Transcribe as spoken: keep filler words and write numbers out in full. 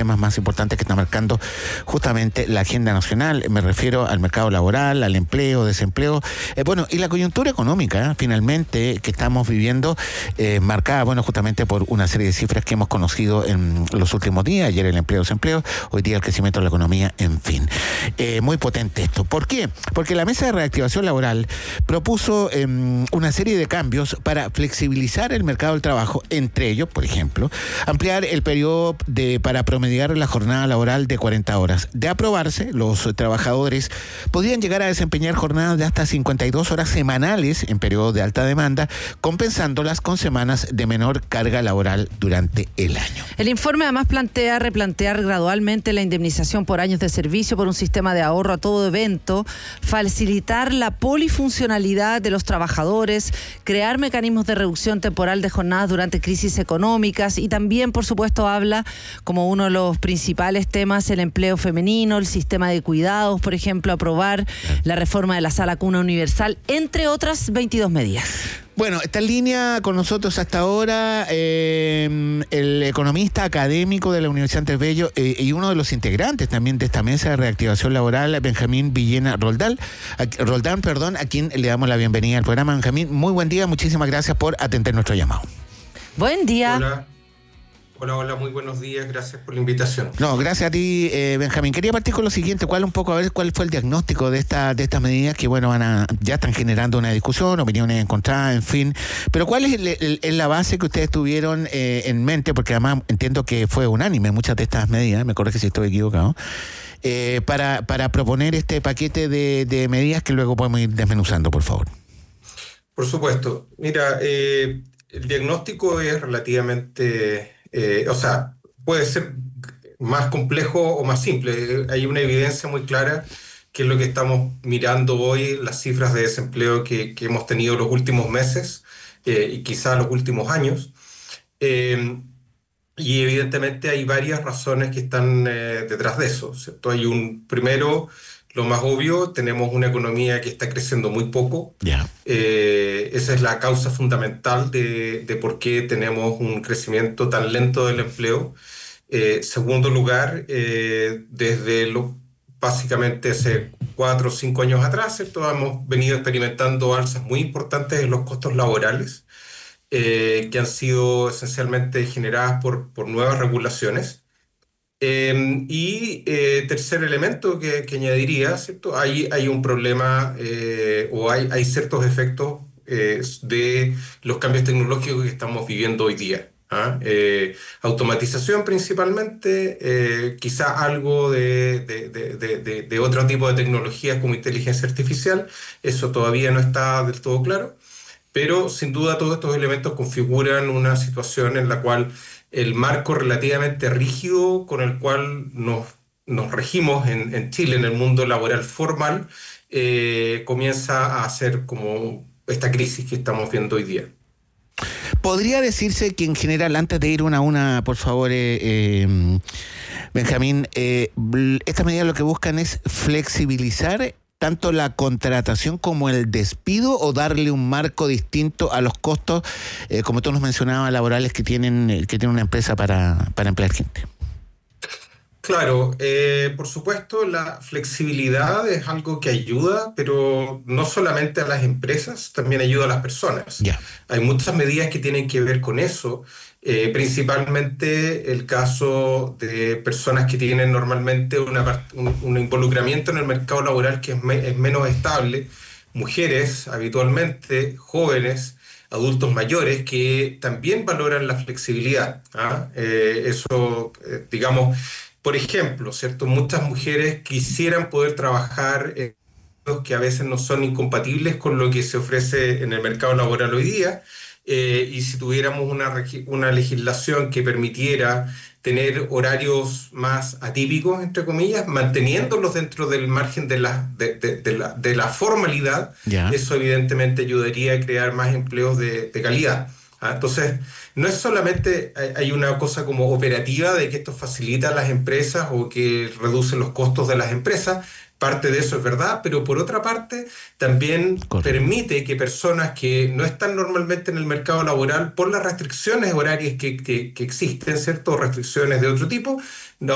temas más importantes que está marcando justamente la agenda nacional. Me refiero al mercado laboral, al empleo, desempleo, eh, bueno, y la coyuntura económica, ¿eh? finalmente, que estamos viviendo, eh, marcada, bueno, justamente por una serie de cifras que hemos conocido en los últimos días. Ayer el empleo, desempleo, hoy día el crecimiento de la economía, en fin. Eh, muy potente esto. ¿Por qué? Porque la Mesa de Reactivación Laboral propuso eh, una serie de cambios para flexibilizar el mercado del trabajo, entre ellos, por ejemplo, ampliar el periodo de, para promediar la jornada laboral de cuarenta horas. De aprobarse, los trabajadores podrían llegar a desempeñar jornadas de hasta cincuenta y dos horas semanales en periodos de alta demanda, compensándolas con semanas de menor carga laboral durante el año. El informe además plantea replantear gradualmente la indemnización por años de servicio por un sistema de ahorro a todo evento, facilitar la polifuncionalidad de los trabajadores, crear mecanismos de reducción temporal de jornadas durante crisis económicas y también, por supuesto, habla como uno de los principales temas el empleo femenino, el sistema de cuidados, por ejemplo, aprobar la reforma de la sala cuna universal, entre otras veintidós medidas. Bueno, está en línea con nosotros hasta ahora eh, el economista académico de la Universidad Andrés Bello eh, y uno de los integrantes también de esta mesa de reactivación laboral, Benjamín Villena Roldán, a, Roldán, perdón, a quien le damos la bienvenida al programa. Benjamín, muy buen día, muchísimas gracias por atender nuestro llamado. Buen día. Hola. Hola, hola, muy buenos días, gracias por la invitación. No, gracias a ti, eh, Benjamín. Quería partir con lo siguiente, cuál un poco, a ver cuál fue el diagnóstico de esta, de estas medidas que, bueno, van a, ya están generando una discusión, opiniones encontradas, en fin. Pero cuál es, el, el, el, la base que ustedes tuvieron eh, en mente, porque además entiendo que fue unánime muchas de estas medidas, me corrige si estoy equivocado, eh, para, para proponer este paquete de, de medidas que luego podemos ir desmenuzando, por favor. Por supuesto. Mira, eh, el diagnóstico es relativamente... Eh, o sea, puede ser más complejo o más simple. Hay una evidencia muy clara que es lo que estamos mirando hoy, las cifras de desempleo que, que hemos tenido los últimos meses eh, y quizás los últimos años. Eh, y evidentemente hay varias razones que están eh, detrás de eso, ¿cierto? Hay un, primero, lo más obvio, tenemos una economía que está creciendo muy poco. Yeah. Eh, esa es la causa fundamental de, de por qué tenemos un crecimiento tan lento del empleo. Eh, segundo lugar, eh, desde lo, básicamente hace cuatro o cinco años atrás, ¿cierto? Hemos venido experimentando alzas muy importantes en los costos laborales, eh, que han sido esencialmente generadas por, por nuevas regulaciones. Eh, y eh, tercer elemento que, que añadiría, ¿cierto? Hay, hay un problema eh, o hay, hay ciertos efectos eh, de los cambios tecnológicos que estamos viviendo hoy día. ¿ah? Eh, automatización principalmente, eh, quizá algo de, de, de, de, de otro tipo de tecnologías como inteligencia artificial, eso todavía no está del todo claro, pero sin duda todos estos elementos configuran una situación en la cual el marco relativamente rígido con el cual nos, nos regimos en, en Chile, en el mundo laboral formal, eh, comienza a ser como esta crisis que estamos viendo hoy día. ¿Podría decirse que en general, antes de ir una a una, por favor, eh, eh, Benjamín, eh, estas medidas lo que buscan es flexibilizar tanto la contratación como el despido o darle un marco distinto a los costos, eh, como tú nos mencionabas, laborales que tienen que tiene una empresa para, para emplear gente? Claro, eh, por supuesto la flexibilidad es algo que ayuda, pero no solamente a las empresas, también ayuda a las personas. Yeah. Hay muchas medidas que tienen que ver con eso, eh, principalmente el caso de personas que tienen normalmente una, un, un involucramiento en el mercado laboral que es, me, es menos estable, mujeres habitualmente, jóvenes, adultos mayores que también valoran la flexibilidad. ¿ah? Eh, eso, eh, digamos... Por ejemplo, ¿cierto? Muchas mujeres quisieran poder trabajar en que a veces no son incompatibles con lo que se ofrece en el mercado laboral hoy día, eh, y si tuviéramos una, una legislación que permitiera tener horarios más atípicos, entre comillas, manteniéndolos dentro del margen de la, de, de, de la, de la formalidad, yeah. Eso evidentemente ayudaría a crear más empleos de, de calidad. ¿ah? Entonces, no es solamente hay una cosa como operativa de que esto facilita a las empresas o que reduce los costos de las empresas, parte de eso es verdad, pero por otra parte también Correcto. Permite que personas que no están normalmente en el mercado laboral por las restricciones horarias que, que, que existen, ¿cierto? Restricciones de otro tipo,